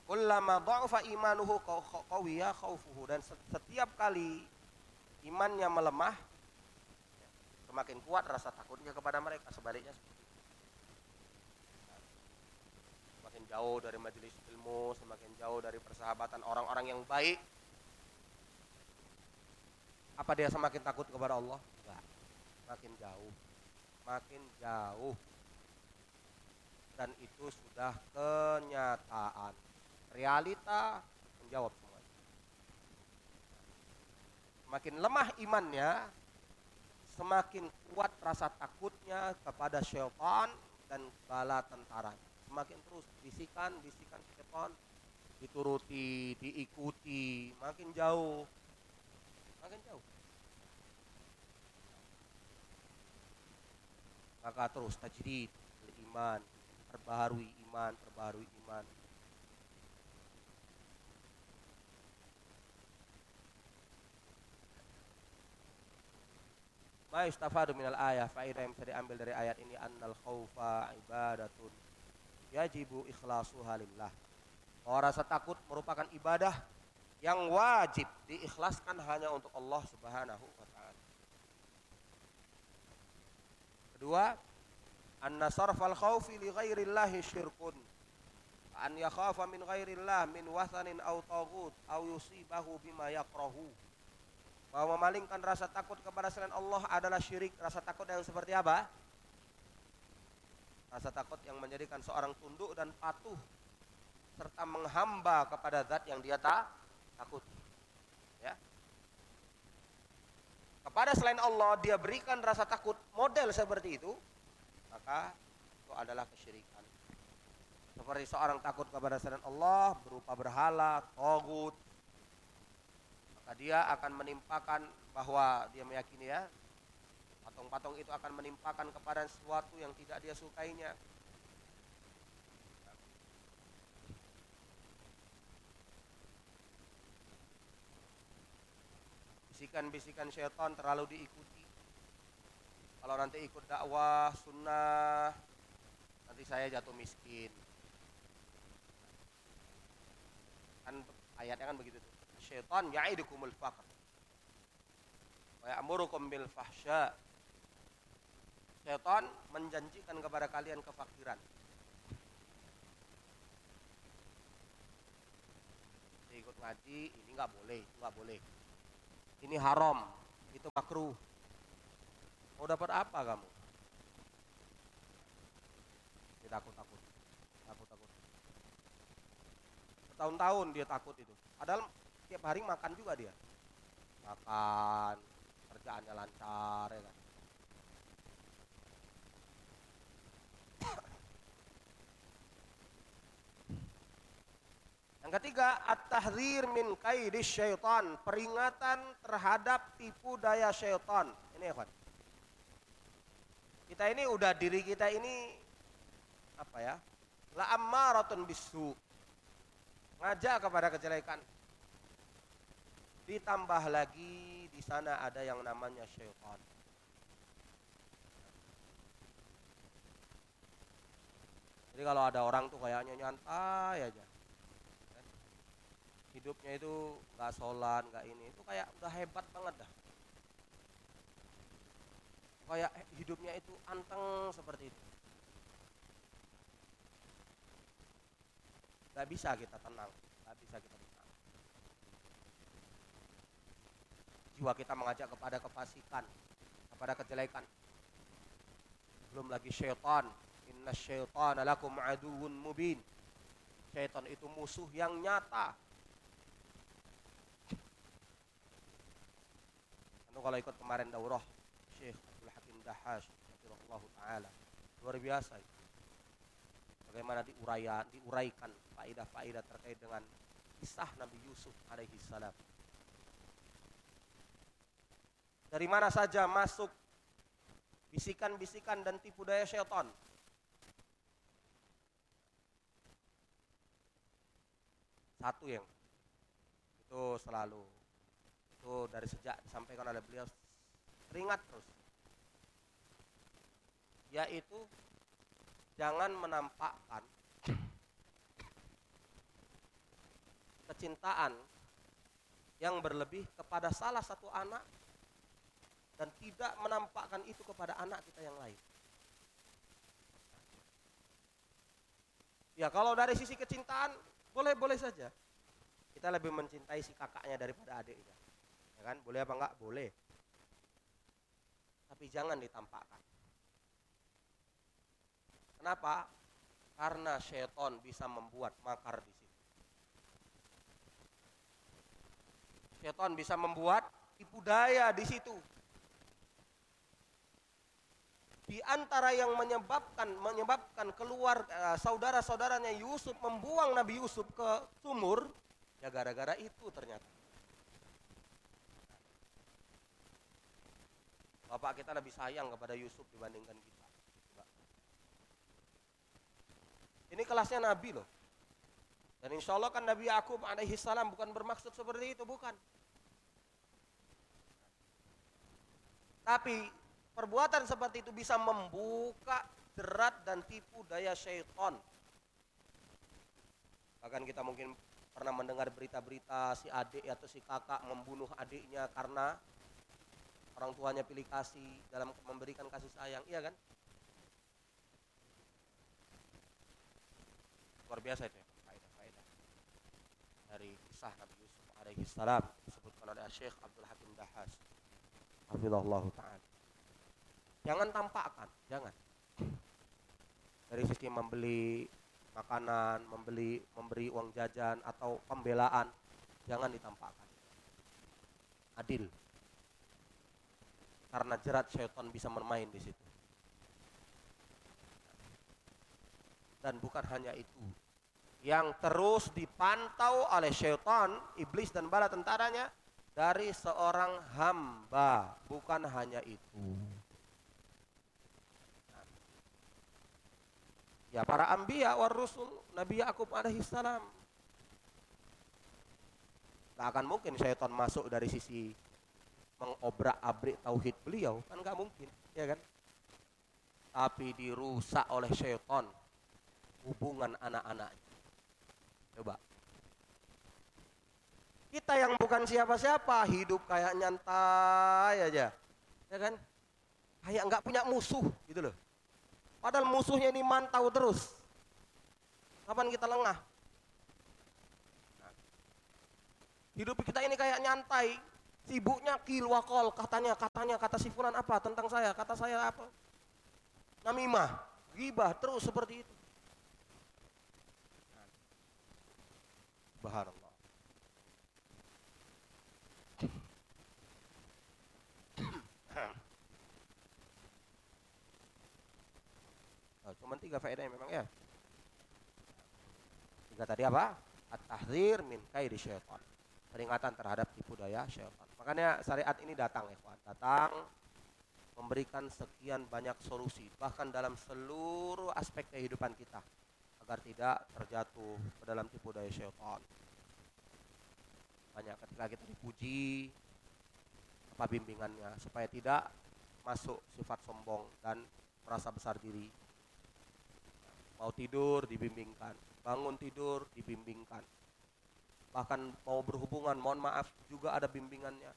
Kullama dha'afa imanuhu qawiya khaufuhu, dan setiap kali imannya melemah semakin kuat rasa takutnya kepada mereka. Sebaliknya semakin jauh dari majelis ilmu, semakin jauh dari persahabatan orang-orang yang baik, apa dia semakin takut kepada Allah? Enggak. Makin jauh. Makin jauh. Dan itu sudah kenyataan. Realita menjawab semuanya. Semakin lemah imannya, semakin kuat rasa takutnya kepada syaitan dan bala tentaranya. Semakin terus bisikan-bisikan syaitan dituruti, diikuti, makin jauh. Makin jauh. Maka terus tajdid iman, perbaharui iman, perbaharui iman. Ma yustafadu minal ayah, faedah yang bisa diambil dari ayat ini, annal khaufa ibadatun yajibu ikhlasuha lillah. Bahwa rasa takut merupakan ibadah yang wajib diikhlaskan hanya untuk Allah Subhanahu wa taala. Kedua, anna sarfal khaufi li ghairillahi syirkun. An yakhafa min ghairillah min wathanin aw taghut aw yusibahu bima yakrahu. Bahwa memalingkan rasa takut kepada selain Allah adalah syirik. Rasa takut yang seperti apa? Rasa takut yang menjadikan seorang tunduk dan patuh serta menghamba kepada zat yang dia takut. Ya. Kepada selain Allah dia berikan rasa takut model seperti itu, maka itu adalah kesyirikan. Seperti seorang takut kepada selain Allah berupa berhala, tagut, maka dia akan menimpakan, bahwa dia meyakini ya, patung-patung itu akan menimpakan kepada sesuatu yang tidak dia sukainya. Bisikan-bisikan syaitan terlalu diikuti. Kalau nanti ikut dakwah sunnah, nanti saya jatuh miskin. Kan ayatnya kan begitu tuh. Syaitan ya'idukumul faqr wa ya'murukum bil fahsya. Syaitan menjanjikan kepada kalian kefakiran. Ikut ngaji, ini enggak boleh, itu enggak boleh. Ini haram, itu makruh. Mau dapat apa kamu? Dia takut-takut. Bertahun-tahun dia takut itu. Padahal tiap hari makan juga dia. Makan, kerjaannya lancar ya kan. Yang ketiga, at-tahdzir min kaidis syaitan, peringatan terhadap tipu daya syaitan. Ini ya kawan. Kita ini udah, diri kita ini apa ya? La ammaratun bisu. Ngajak kepada kejelekan. Ditambah lagi di sana ada yang namanya syaitan. Jadi kalau ada orang tuh kayaknya nyantai aja, hidupnya itu nggak sholat, nggak ini, itu kayak udah hebat banget dah. Kayak hidupnya itu anteng seperti itu. Nggak bisa kita tenang, nggak bisa kita tenang. Jiwa kita mengajak kepada kefasikan, kepada kejelekan. Belum lagi syaitan. Inna syaitana lakum aduwwun mubin. Syaitan itu musuh yang nyata. Kalau ikut kemarin daurah Syekh Abdul Hakim Dahash rahimahullahu taala, luar biasa itu. Bagaimana diuraikan faedah-faedah terkait dengan kisah Nabi Yusuf alaihi salam. Dari mana saja masuk bisikan-bisikan dan tipu daya syaitan. Satu yang itu selalu, itu dari sejak disampaikan oleh beliau, teringat terus, yaitu jangan menampakkan kecintaan yang berlebih kepada salah satu anak dan tidak menampakkan itu kepada anak kita yang lain. Ya kalau dari sisi kecintaan boleh-boleh saja. Kita lebih mencintai si kakaknya daripada adiknya. Ya kan? Boleh apa enggak? Boleh. Tapi jangan ditampakkan. Kenapa? Karena syaitan bisa membuat makar di situ. Syaitan bisa membuat tipu daya di situ. Di antara yang menyebabkan keluar saudara-saudaranya Yusuf membuang Nabi Yusuf ke sumur, ya gara-gara itu ternyata. Bapak kita lebih sayang kepada Yusuf dibandingkan kita. Ini kelasnya Nabi loh. Dan insya Allah kan Nabi Yakub alaihi salam bukan bermaksud seperti itu, bukan. Tapi perbuatan seperti itu bisa membuka jerat dan tipu daya syaitan. Bahkan kita mungkin pernah mendengar berita-berita si adik atau si kakak membunuh adiknya karena orang tuanya pilih kasih dalam memberikan kasih sayang, iya kan? Luar biasa itu ya, faedah dari kisah Nabi Yusuf alaihi salam disebutkan oleh Syekh Abdul Hakim Dahas hafizahullah ta'ala. Jangan tampakkan, jangan. Dari sisi membeli makanan, memberi uang jajan atau pembelaan, jangan ditampakkan. Adil. Karena jerat syaitan bisa bermain di situ. Dan bukan hanya itu, yang terus dipantau oleh syaitan, iblis dan bala tentaranya dari seorang hamba, bukan hanya itu. Ya para anbiya war rusul, Nabi Yakub alaihi salam. Gak akan mungkin syaitan masuk dari sisi mengobrak-abrik tauhid beliau, kan gak mungkin, ya kan? Tapi dirusak oleh syaitan hubungan anak-anaknya. Coba. Kita yang bukan siapa-siapa, hidup kayak nyantai aja. Ya kan? Kayak nggak punya musuh gitu loh. Padahal musuhnya ini mantau terus. Kapan kita lengah? Nah, hidup kita ini kayak nyantai, sibuknya kilwakol, kata si fulan apa tentang saya, kata saya apa? Namimah, ghibah terus seperti itu. Subhanallah. Cuman 3 faedah memang ya. 3 tadi apa? At-tahdzir min kaidi syaitan. Peringatan terhadap tipu daya syaitan. Makanya syariat ini datang ya, datang memberikan sekian banyak solusi bahkan dalam seluruh aspek kehidupan kita agar tidak terjatuh ke dalam tipu daya syaitan. Banyak ketika kita dipuji apa bimbingannya supaya tidak masuk sifat sombong dan merasa besar diri. Mau tidur dibimbingkan, bangun tidur dibimbingkan. Bahkan mau berhubungan, mohon maaf, juga ada bimbingannya.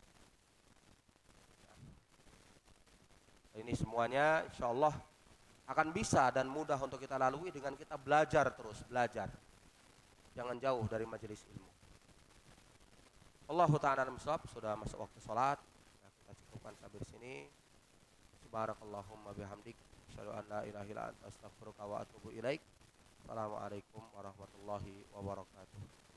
Ini semuanya insya Allah akan bisa dan mudah untuk kita lalui dengan kita belajar terus, belajar. Jangan jauh dari majelis ilmu. Allahu ta'ala al-musab, sudah masuk waktu sholat. Nah, kita cukupkan sampai di sini. Subhanakallahumma bihamdik, asyhadu an la ilaha illa anta astaghfiruka wa atubu ilaik. Assalamualaikum warahmatullahi wabarakatuh.